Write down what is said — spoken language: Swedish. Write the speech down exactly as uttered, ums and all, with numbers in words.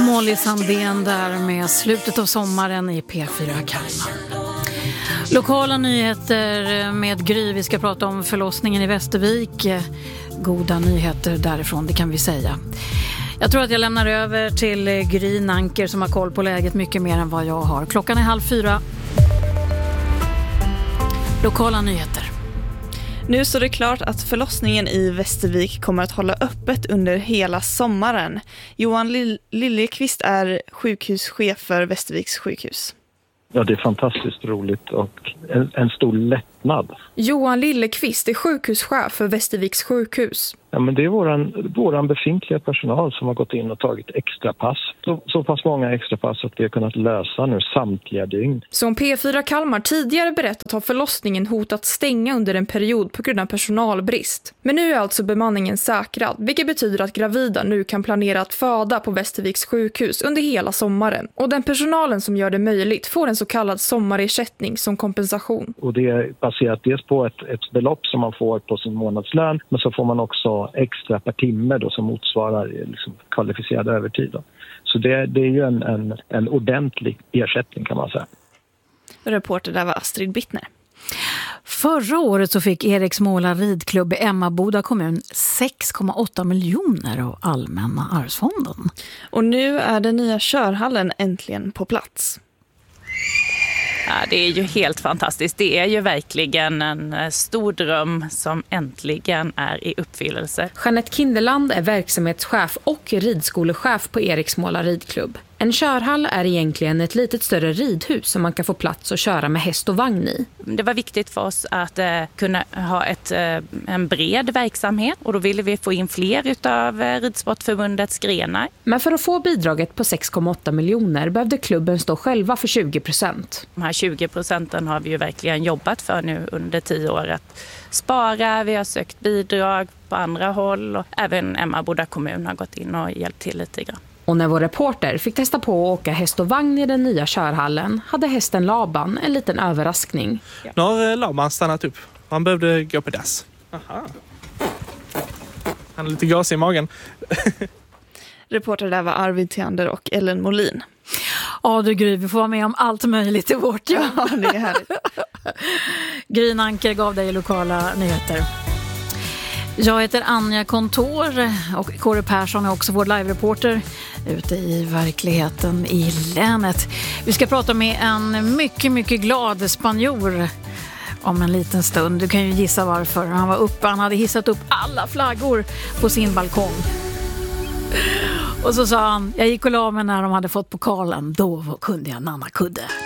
Molly Sandén där med slutet av sommaren i P fyra Kalmar. Lokala nyheter med Gry. Vi ska prata om förlossningen i Västervik. Goda nyheter därifrån, det kan vi säga. Jag tror att jag lämnar över till Gry Nanker som har koll på läget mycket mer än vad jag har. Klockan är halv fyra. Lokala nyheter. Nu står det klart att förlossningen i Västervik kommer att hålla öppet under hela sommaren. Johan Lill- Lillekvist är sjukhuschef för Västerviks sjukhus. Ja, det är fantastiskt roligt och en, en stor lättnad. Johan Lillekvist är sjukhuschef för Västerviks sjukhus. Ja, men det är våran, våran befintliga personal som har gått in och tagit extra pass. Så, så pass många extra pass att vi har kunnat lösa nu samtliga dygn. Som P fyra Kalmar tidigare berättat har förlossningen hotat stänga under en period på grund av personalbrist. Men nu är alltså bemanningen säkrad, vilket betyder att gravida nu kan planera att föda på Västerviks sjukhus under hela sommaren. Och den personalen som gör det möjligt får en så kallad sommarersättning som kompensation. Och det är baserat dels på ett, ett belopp som man får på sin månadslön, men så får man också extra per timme då, som motsvarar liksom kvalificerad övertid. Då. Så det, det är ju en, en, en ordentlig ersättning kan man säga. Reporter där var Astrid Bittner. Förra året så fick Eriksmåla ridklubb i Emmaboda kommun sex komma åtta miljoner av Allmänna arvsfonden. Och nu är den nya körhallen äntligen på plats. Ja, det är ju helt fantastiskt. Det är ju verkligen en stor dröm som äntligen är i uppfyllelse. Jeanette Kinderland är verksamhetschef och ridskolechef på Eriksmåla ridklubb. En körhall är egentligen ett litet större ridhus som man kan få plats att köra med häst och vagn i. Det var viktigt för oss att eh, kunna ha ett, eh, en bred verksamhet och då ville vi få in fler utav eh, Ridsportförbundets grenar. Men för att få bidraget på sex komma åtta miljoner behövde klubben stå själva för tjugo procent. De här tjugo procenten har vi ju verkligen jobbat för nu under tio år att spara. Vi har sökt bidrag på andra håll och även Emmaboda kommun har gått in och hjälpt till lite grann. Och när vår reporter fick testa på att åka häst och vagn i den nya körhallen hade hästen Laban en liten överraskning. Nu har Laban stannat upp. Han behövde gå på dass. Aha. Han är lite gasig i magen. Reporter där var Arvid Theander och Ellen Molin. Ja du Gry, vi får vara med om allt möjligt i vårt jobb. Ja, det är härligt. Gry Nanker gav dig lokala nyheter. Jag heter Anja Kontor och Kåre Persson är också vår live-reporter ute i verkligheten i länet. Vi ska prata med en mycket, mycket glad spanjor om en liten stund. Du kan ju gissa varför. Han var uppe, han hade hissat upp alla flaggor på sin balkong. Och så sa han, jag gick och la mig när de hade fått pokalen. Då kunde jag nanna kudde.